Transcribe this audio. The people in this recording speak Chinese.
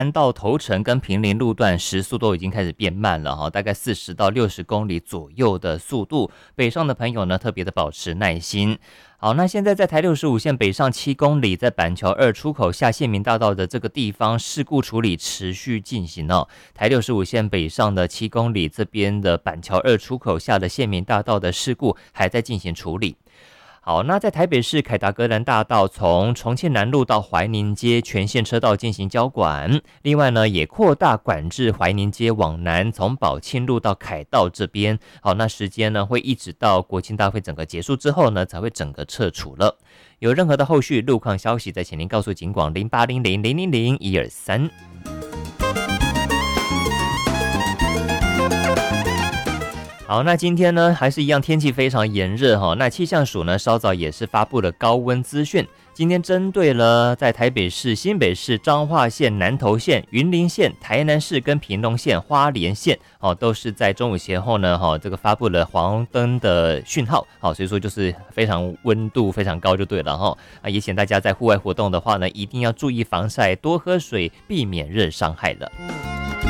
到头城跟坪林路段时速都已经开始变慢了哈，大概40到60公里左右的速度。北上的朋友呢，特别的保持耐心。好，那现在在台65线北上7公里，在板桥2出口下县民大道的这个地方，事故处理持续进行哦。台65线北上的7公里这边的板桥2出口下的县民大道的事故还在进行处理。好，那在台北市凯达格兰大道从重庆南路到怀宁街全线车道进行交管，另外呢也扩大管制怀宁街往南，从宝庆路到凯道这边。好，那时间呢会一直到国庆大会整个结束之后呢才会整个撤除了。有任何的后续路况消息，再请您告诉警广0800000123。好，那今天呢还是一样天气非常炎热哈。那气象署呢稍早也是发布了高温资讯，今天针对了在台北市、新北市、彰化县、南投县、云林县、台南市跟屏东县、花莲县都是在中午前后呢这个发布了黄灯的讯号。好，所以说就是非常温度非常高就对了哈。也请大家在户外活动的话呢，一定要注意防晒，多喝水，避免热伤害了。